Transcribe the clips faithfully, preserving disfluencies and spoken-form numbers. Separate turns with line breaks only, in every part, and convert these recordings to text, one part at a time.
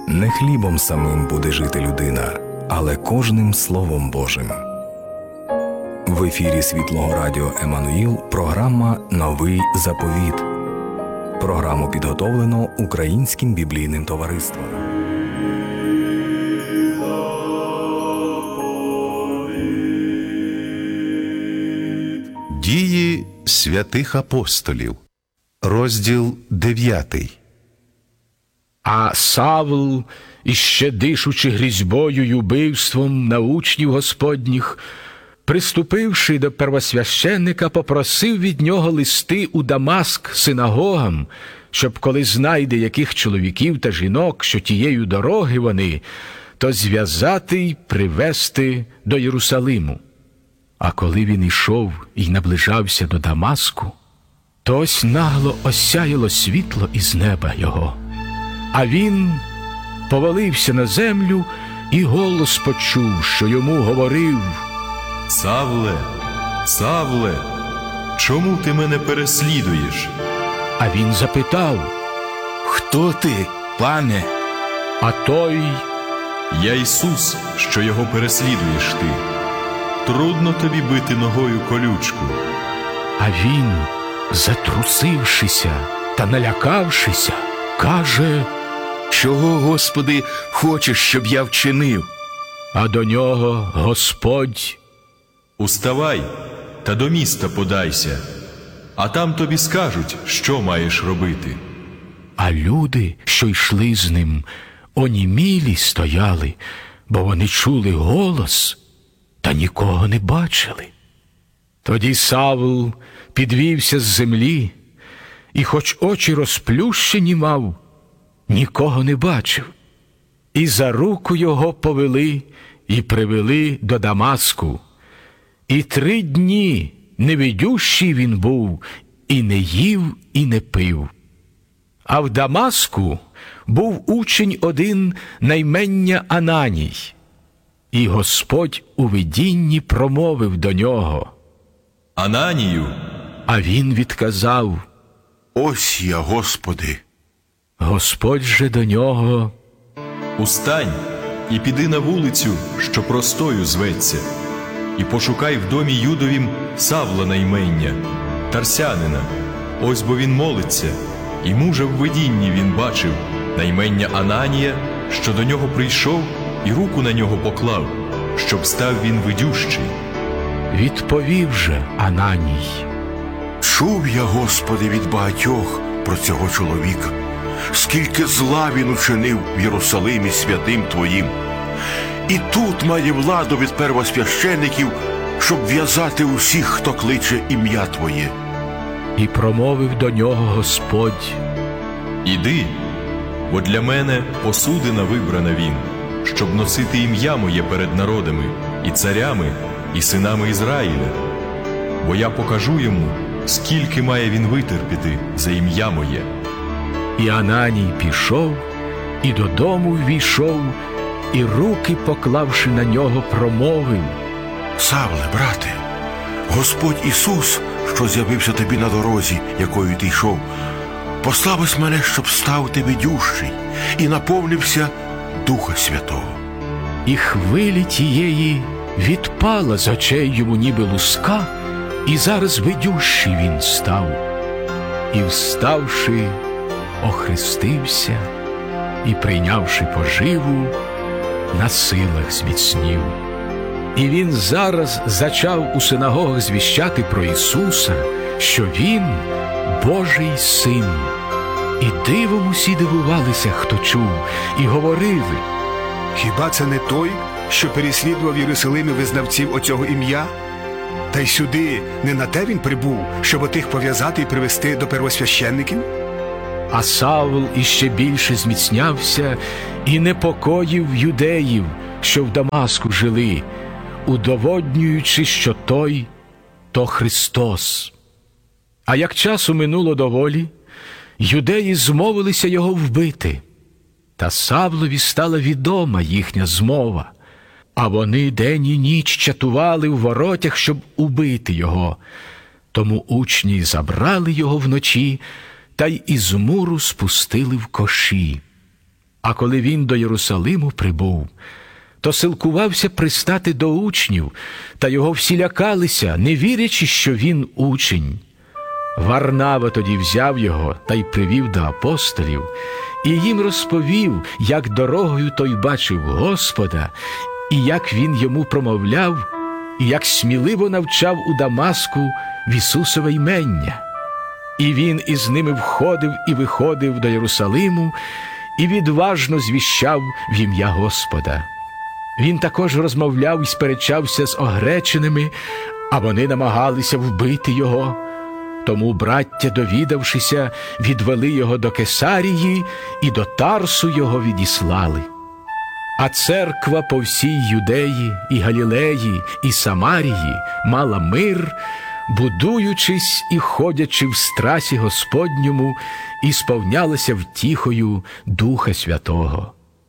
Не хлібом самим буде жити людина, але кожним Словом Божим. В ефірі Світлого Радіо Еммануїл програма «Новий заповіт». Програму підготовлено Українським біблійним товариством.
Дії святих апостолів. Розділ дев'ятий.
А Савл, іще дишучи грізьбою й убивством на учнів Господніх, приступивши до первосвященника, попросив від нього листи у Дамаск синагогам, щоб коли знайде яких чоловіків та жінок, що тією дороги вони, то зв'язати й привести до Єрусалиму. А коли він ішов і наближався до Дамаску, то ось нагло осяяло світло із неба його. А він повалився на землю і голос почув, що йому говорив:
«Савле, Савле, чому ти мене переслідуєш?»
А він запитав:
«Хто ти, пане?»
А той:
«Я Ісус, що його переслідуєш ти. Трудно тобі бити ногою колючку».
А він, затрусившися та налякавшися, каже:
«Чого, Господи, хочеш, щоб я вчинив?»
А до нього Господь:
«Уставай та до міста подайся, а там тобі скажуть, що маєш робити».
А люди, що йшли з ним, онімілі стояли, бо вони чули голос та нікого не бачили. Тоді Савл підвівся з землі, і хоч очі розплющені мав, нікого не бачив. І за руку його повели і привели до Дамаску. І три дні невидющий він був, і не їв, і не пив. А в Дамаску був учень один на ім'я Ананій. І Господь у видінні промовив до нього:
«Ананію!»
А він відказав:
«Ось я, Господи».
Господь же до нього:
«Устань і піди на вулицю, що простою зветься, і пошукай в домі Юдовім Савла на ім'я, Тарсянина. Ось бо він молиться, і мужа в видінні він бачив на ім'я Ананія, що до нього прийшов і руку на нього поклав, щоб став він видющий».
Відповів же Ананій:
«Чув я, Господи, від багатьох про цього чоловіка, скільки зла він учинив в Єрусалимі святим Твоїм. І тут має владу від первосвящеників, щоб в'язати усіх, хто кличе ім'я Твоє».
І промовив до нього Господь:
«Іди, бо для мене посудина вибрана він, щоб носити ім'я моє перед народами, і царями, і синами Ізраїля. Бо я покажу йому, скільки має він витерпіти за ім'я моє».
І Ананій пішов, і додому ввійшов, і руки, поклавши на нього, промовив:
«Савле, брате, Господь Ісус, що з'явився тобі на дорозі, якою ти йшов, послав ось мене, щоб став ти видющий і наповнився Духа Святого».
І хвилі тієї відпала з очей йому ніби луска, і зараз видющий він став. І, вставши, охрестився, і, прийнявши поживу, на силах зміцнів. І він зараз зачав у синагогах звіщати про Ісуса, що Він Божий Син. І дивом усі дивувалися, хто чув, і говорили:
«Хіба це не той, що переслідував в Єрусалимі визнавців оцього ім'я? Та й сюди не на те він прибув, щоб отих пов'язати і привести до первосвященників?»
А Савл іще більше зміцнявся і непокоїв юдеїв, що в Дамаску жили, удоводнюючи, що той – то Христос. А як часу минуло доволі, юдеї змовилися його вбити. Та Савлові стала відома їхня змова, а вони день і ніч чатували в воротях, щоб убити його. Тому учні забрали його вночі та й із муру спустили в коші. А коли він до Єрусалиму прибув, то силкувався пристати до учнів, та його всі лякалися, не вірячи, що він учень. Варнава тоді взяв його та й привів до апостолів, і їм розповів, як дорогою той бачив Господа, і як він йому промовляв, і як сміливо навчав у Дамаску в Ісусове ймення. І він із ними входив і виходив до Єрусалиму, і відважно звіщав в ім'я Господа. Він також розмовляв і сперечався з огреченими, а вони намагалися вбити його. Тому браття, довідавшися, відвели його до Кесарії і до Тарсу його відіслали. А церква по всій Юдеї і Галілеї і Самарії мала мир, будуючись і ходячи в страсі Господньому, і сповнялася втіхою Духа Святого.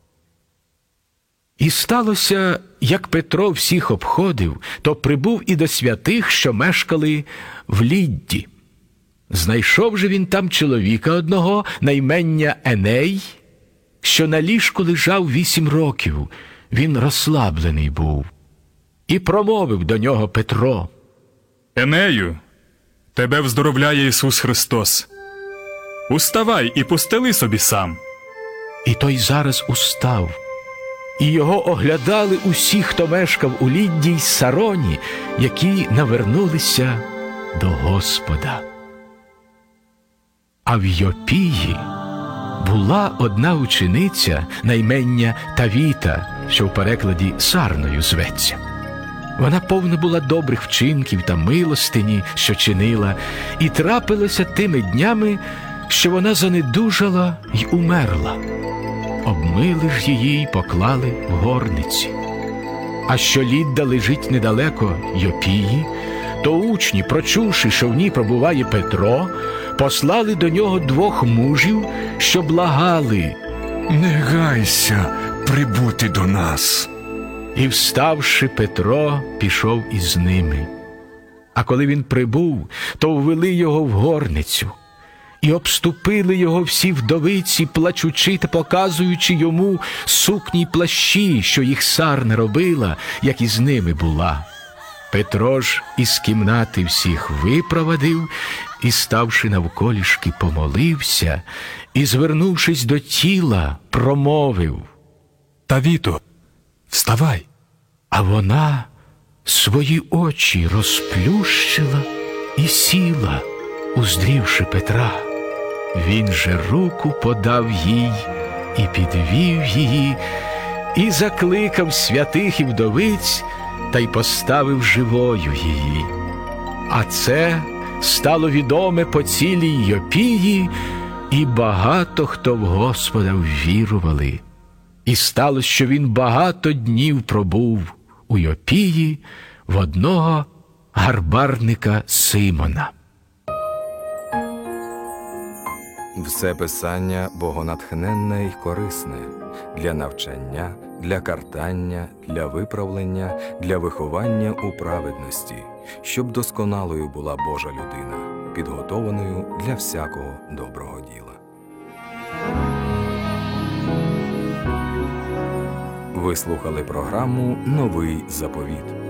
І сталося, як Петро всіх обходив, то прибув і до святих, що мешкали в Лідді. Знайшов же він там чоловіка одного, на ім'я Еней, що на ліжку лежав вісім років, він розслаблений був. І промовив до нього Петро:
Енею, тебе вздоровляє Ісус Христос. Уставай і постели собі сам.
І той зараз устав. І його оглядали усі, хто мешкав у Лідді й Сароні, які навернулися до Господа. А в Йопії була одна учениця на ім'я Тавіта, що в перекладі Сарною зветься. Вона повна була добрих вчинків та милостині, що чинила, і трапилося тими днями, що вона занедужала й умерла. Обмили ж її й поклали в горниці. А що Лідда лежить недалеко Йопії, то учні, прочувши, що в ній пробуває Петро, послали до нього двох мужів, що благали:
Не гайся прибути до нас.
І, вставши, Петро пішов із ними. А коли він прибув, то ввели його в горницю. І обступили його всі вдовиці, плачучи та показуючи йому сукні й плащі, що їх Сарна робила, як із ними була. Петро ж із кімнати всіх випровадив, і, ставши навколішки, помолився, і, звернувшись до тіла, промовив:
Тавіто, вставай.
А вона свої очі розплющила і сіла, уздрівши Петра. Він же руку подав їй і підвів її, і закликав святих і вдовиць, та й поставив живою її. А це стало відоме по цілій Йопії, і багато хто в Господа ввірували. І сталося, що він багато днів пробув у Йопії в одного гарбарника Симона.
Все писання богонатхненне й корисне для навчання, для картання, для виправлення, для виховання у праведності, щоб досконалою була Божа людина, підготованою для всякого доброго діла. Ви слухали програму «Новий заповіт».